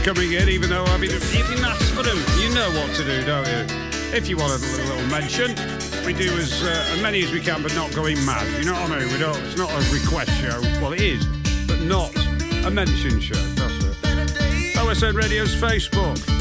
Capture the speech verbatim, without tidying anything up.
coming in, even though I mean, if you ask for them, you know what to do, don't you? If you want a little, little mention, we do as, uh, as many as we can, but not going mad. You know what I mean? We don't. It's not a request show. Well, it is, but not a mention show. That's it. O S N Radio's Facebook.